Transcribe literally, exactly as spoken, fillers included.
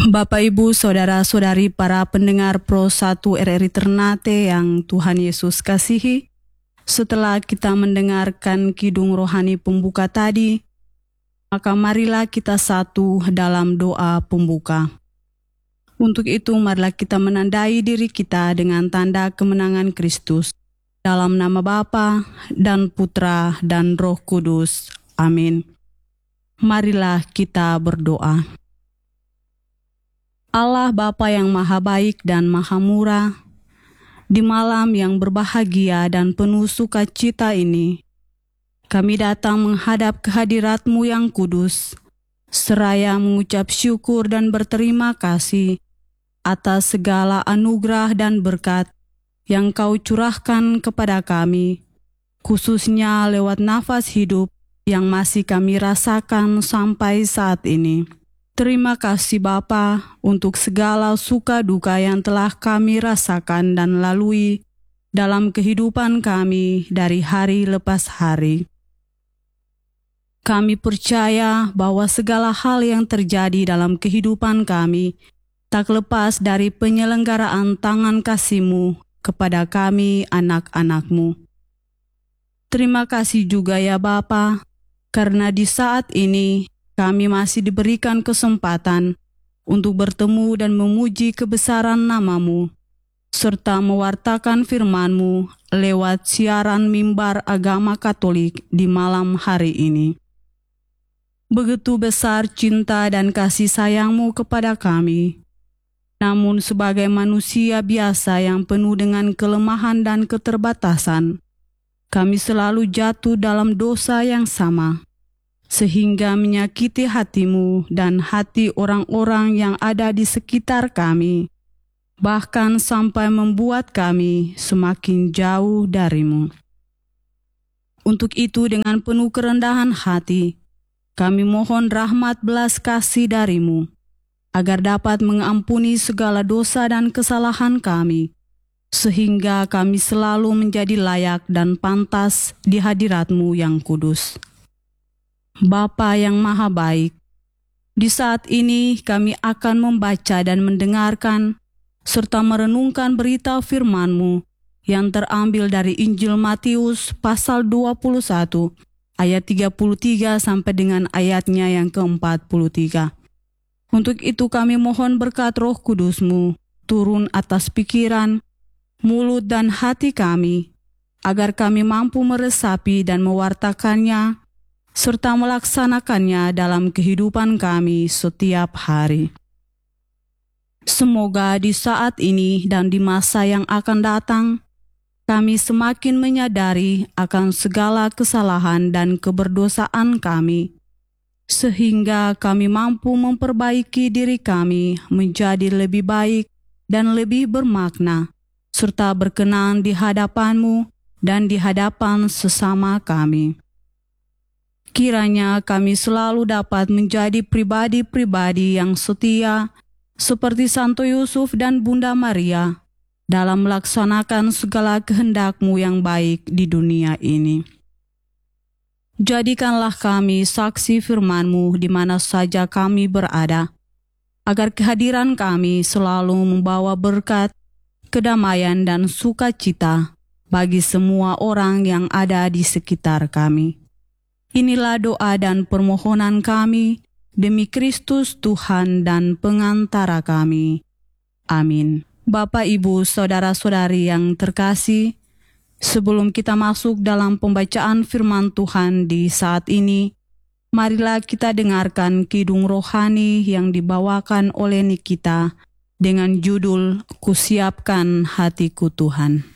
Bapak, Ibu, Saudara-saudari, para pendengar Pro satu R R I Ternate yang Tuhan Yesus kasihi, setelah kita mendengarkan kidung rohani pembuka tadi, maka marilah kita satu dalam doa pembuka. Untuk itu, marilah kita menandai diri kita dengan tanda kemenangan Kristus. Dalam nama Bapa dan Putra dan Roh Kudus. Amin. Marilah kita berdoa. Allah Bapa yang maha baik dan maha murah, di malam yang berbahagia dan penuh sukacita ini, kami datang menghadap kehadirat-Mu yang kudus, seraya mengucap syukur dan berterima kasih atas segala anugerah dan berkat yang Kau curahkan kepada kami, khususnya lewat nafas hidup yang masih kami rasakan sampai saat ini. Terima kasih Bapa untuk segala suka duka yang telah kami rasakan dan lalui dalam kehidupan kami dari hari lepas hari. Kami percaya bahwa segala hal yang terjadi dalam kehidupan kami tak lepas dari penyelenggaraan tangan kasih-Mu kepada kami anak-anak-Mu. Terima kasih juga ya Bapa, karena di saat ini kami masih diberikan kesempatan untuk bertemu dan memuji kebesaran nama-Mu, serta mewartakan firman-Mu lewat siaran mimbar agama Katolik di malam hari ini. Begitu besar cinta dan kasih sayang-Mu kepada kami. Namun sebagai manusia biasa yang penuh dengan kelemahan dan keterbatasan, kami selalu jatuh dalam dosa yang sama, sehingga menyakiti hati-Mu dan hati orang-orang yang ada di sekitar kami, bahkan sampai membuat kami semakin jauh dari-Mu. Untuk itu dengan penuh kerendahan hati, kami mohon rahmat belas kasih dari-Mu, agar dapat mengampuni segala dosa dan kesalahan kami, sehingga kami selalu menjadi layak dan pantas di hadirat-Mu yang kudus. Bapa yang maha baik, di saat ini kami akan membaca dan mendengarkan serta merenungkan berita firman-Mu yang terambil dari Injil Matius pasal dua puluh satu ayat tiga puluh tiga sampai dengan ayatnya yang ke empat puluh tiga. Untuk itu kami mohon berkat Roh Kudus-Mu turun atas pikiran, mulut dan hati kami, agar kami mampu meresapi dan mewartakannya serta melaksanakannya dalam kehidupan kami setiap hari. Semoga di saat ini dan di masa yang akan datang, kami semakin menyadari akan segala kesalahan dan keberdosaan kami, sehingga kami mampu memperbaiki diri kami menjadi lebih baik dan lebih bermakna, serta berkenan di hadapan-Mu dan di hadapan sesama kami. Kiranya kami selalu dapat menjadi pribadi-pribadi yang setia, seperti Santo Yusuf dan Bunda Maria, dalam melaksanakan segala kehendak-Mu yang baik di dunia ini. Jadikanlah kami saksi firman-Mu di mana saja kami berada, agar kehadiran kami selalu membawa berkat, kedamaian dan sukacita bagi semua orang yang ada di sekitar kami. Inilah doa dan permohonan kami demi Kristus Tuhan dan pengantara kami. Amin. Bapak, Ibu, Saudara-saudari yang terkasih, sebelum kita masuk dalam pembacaan firman Tuhan di saat ini, marilah kita dengarkan kidung rohani yang dibawakan oleh Nikita dengan judul Kusiapkan Hatiku Tuhan.